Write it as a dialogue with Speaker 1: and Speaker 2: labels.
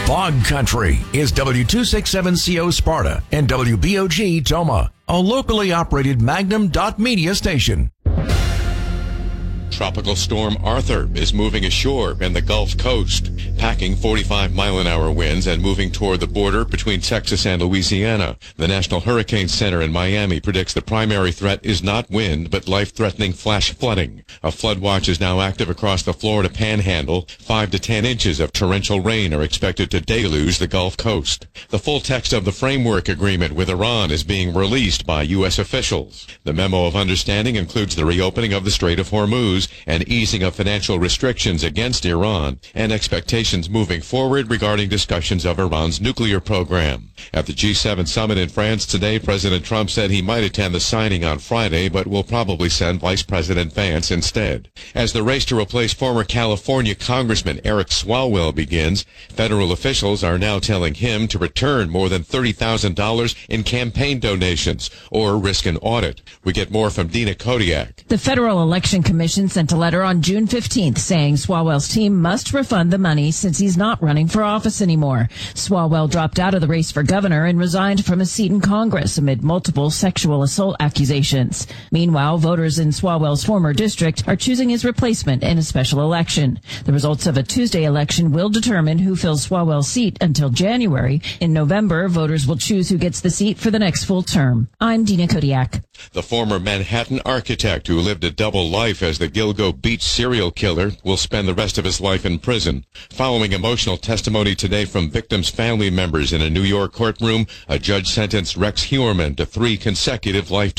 Speaker 1: Fog Country is W267CO Sparta and WBOG Toma, a locally operated Magnum.media station.
Speaker 2: Tropical storm Arthur is moving ashore in the Gulf Coast, packing 45-mile-an-hour winds and moving toward the border between Texas and Louisiana. The National Hurricane Center in Miami predicts the primary threat is not wind, but life-threatening flash flooding. A flood watch is now active across the Florida Panhandle. 5 to 10 inches of torrential rain are expected to deluge the Gulf Coast. The full text of the framework agreement with Iran is being released by U.S. officials. The memo of understanding includes the reopening of the Strait of Hormuz and easing of financial restrictions against Iran, and expectations moving forward regarding discussions of Iran's nuclear program. At the G7 summit in France today, President Trump said he might attend the signing on Friday, but will probably send Vice President Vance instead. As the race to replace former California Congressman Eric Swalwell begins, federal officials are now telling him to return more than $30,000 in campaign donations or risk an audit. We get more from Dina Kodiak.
Speaker 3: The Federal Election Commission sent a letter on June 15th saying Swalwell's team must refund the money since he's not running for office anymore. Swalwell dropped out of the race for governor and resigned from his seat in Congress amid multiple sexual assault accusations. Meanwhile, voters in Swalwell's former district are choosing his replacement in a special election. The results of a Tuesday election will determine who fills Swalwell's seat until January. In November, voters will choose who gets the seat for the next full term. I'm Dina Kodiak.
Speaker 2: The former Manhattan architect who lived a double life as the Gilgo Beach serial killer will spend the rest of his life in prison. Following emotional testimony today from victims' family members in a New York courtroom, a judge sentenced Rex Heuermann to 3 consecutive life